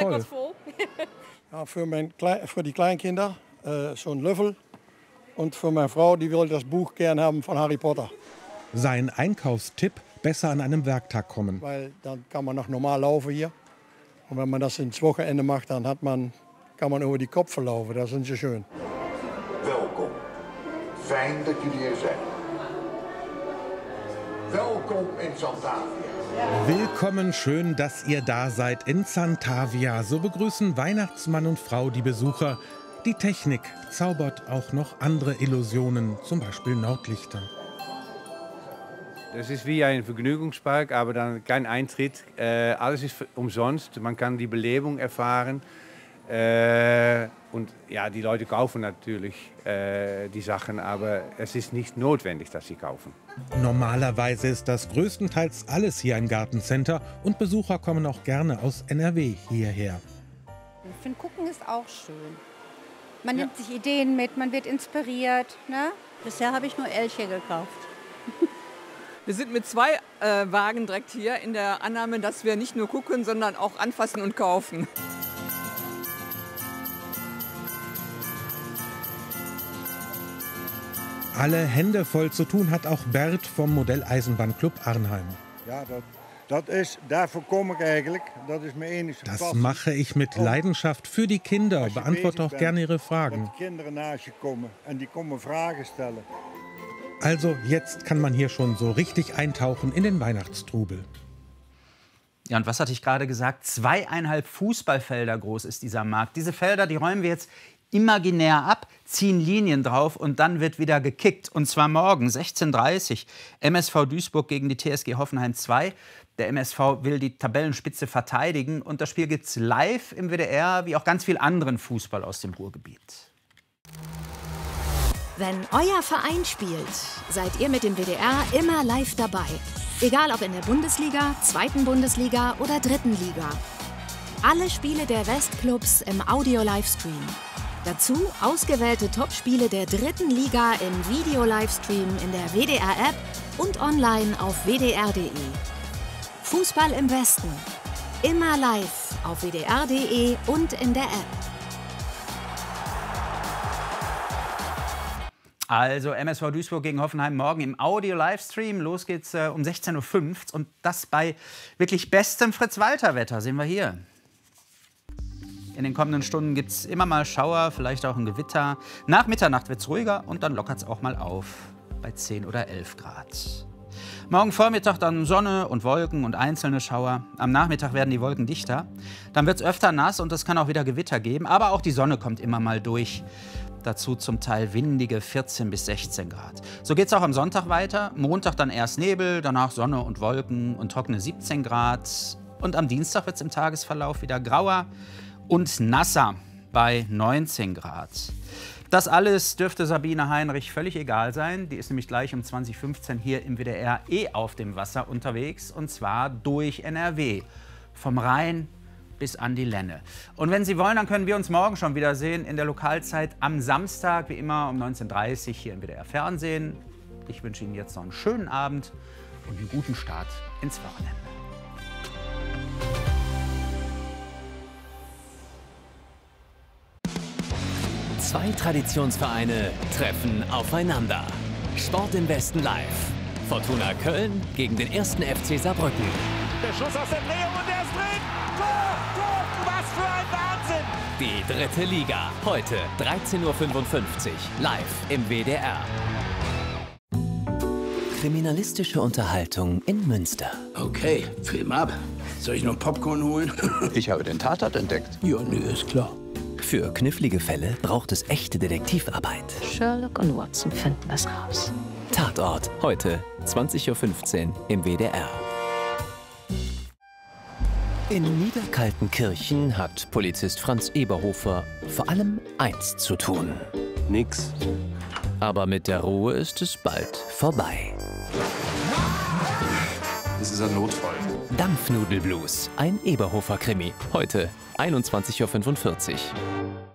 voll. Ja, für die Kleinkinder so ein Löffel. Und für meine Frau, die will das Buch gern haben von Harry Potter. Sein Einkaufstipp: besser an einem Werktag kommen. Weil dann kann man noch normal laufen hier. Und wenn man das ins Wochenende macht, dann kann man über die Kopf laufen. Das ist so schön. Welkom. Fijn dat jullie er zijn. Welkom in Santavia. Willkommen, schön, dass ihr da seid in Santavia. So begrüßen Weihnachtsmann und Frau die Besucher. Die Technik zaubert auch noch andere Illusionen, zum Beispiel Nordlichter. Es ist wie ein Vergnügungspark, aber dann kein Eintritt. Alles ist umsonst, man kann die Belebung erfahren. Und ja, die Leute kaufen natürlich die Sachen, aber es ist nicht notwendig, dass sie kaufen. Normalerweise ist das größtenteils alles hier ein Gartencenter und Besucher kommen auch gerne aus NRW hierher. Ich finde, gucken ist auch schön. Man nimmt sich Ideen mit, man wird inspiriert. Ne? Bisher habe ich nur Elche gekauft. Wir sind mit 2 Wagen direkt hier in der Annahme, dass wir nicht nur gucken, sondern auch anfassen und kaufen. Alle Hände voll zu tun hat auch Bert vom Modelleisenbahnclub Arnheim. Ja, dafür komme ich eigentlich. Das ist mir ähnlich. Das mache ich mit Leidenschaft für die Kinder. Beantworte auch gerne ihre Fragen. Die Kinder naast je kommen und die kommen Fragen stellen. Also jetzt kann man hier schon so richtig eintauchen in den Weihnachtstrubel. Ja, und was hatte ich gerade gesagt? 2,5 Fußballfelder groß ist dieser Markt. Diese Felder, die räumen wir jetzt imaginär ab, ziehen Linien drauf und dann wird wieder gekickt. Und zwar morgen, 16:30 Uhr, MSV Duisburg gegen die TSG Hoffenheim 2. Der MSV will die Tabellenspitze verteidigen. Und das Spiel gibt's live im WDR, wie auch ganz viel anderen Fußball aus dem Ruhrgebiet. Wenn euer Verein spielt, seid ihr mit dem WDR immer live dabei. Egal ob in der Bundesliga, 2. Bundesliga oder 3. Liga. Alle Spiele der Westclubs im Audio-Livestream. Dazu ausgewählte Topspiele der 3. Liga im Video-Livestream in der WDR-App und online auf wdr.de. Fußball im Westen. Immer live auf wdr.de und in der App. Also MSV Duisburg gegen Hoffenheim morgen im Audio-Livestream. Los geht's um 16:05 Uhr und das bei wirklich bestem Fritz-Walter-Wetter, sehen wir hier. In den kommenden Stunden gibt es immer mal Schauer, vielleicht auch ein Gewitter. Nach Mitternacht wird es ruhiger und dann lockert es auch mal auf bei 10 oder 11 Grad. Morgen Vormittag dann Sonne und Wolken und einzelne Schauer. Am Nachmittag werden die Wolken dichter. Dann wird es öfter nass und es kann auch wieder Gewitter geben. Aber auch die Sonne kommt immer mal durch. Dazu zum Teil windige 14 bis 16 Grad. So geht es auch am Sonntag weiter. Montag dann erst Nebel, danach Sonne und Wolken und trockene 17 Grad. Und am Dienstag wird es im Tagesverlauf wieder grauer und nasser bei 19 Grad. Das alles dürfte Sabine Heinrich völlig egal sein. Die ist nämlich gleich um 20:15 Uhr hier im WDR auf dem Wasser unterwegs. Und zwar durch NRW. Vom Rhein bis an die Lenne. Und wenn Sie wollen, dann können wir uns morgen schon wiedersehen in der Lokalzeit am Samstag, wie immer um 19:30 Uhr hier im WDR Fernsehen. Ich wünsche Ihnen jetzt noch einen schönen Abend und einen guten Start ins Wochenende. 2 Traditionsvereine treffen aufeinander. Sport im Westen live. Fortuna Köln gegen den 1. FC Saarbrücken. Der Schuss aus der Drehung und der ist drin. Tor, Tor, was für ein Wahnsinn. Die 3. Liga. Heute 13:55 Uhr live im WDR. Kriminalistische Unterhaltung in Münster. Okay, Film ab. Soll ich noch Popcorn holen? Ich habe den Tatort entdeckt. Ja, nö, ist klar. Für knifflige Fälle braucht es echte Detektivarbeit. Sherlock und Watson finden das raus. Tatort. Heute 20:15 Uhr im WDR. In Niederkaltenkirchen hat Polizist Franz Eberhofer vor allem eins zu tun. Nix. Aber mit der Ruhe ist es bald vorbei. Das ist ein Notfall. Dampfnudelblues, ein Eberhofer-Krimi. Heute 21:45 Uhr.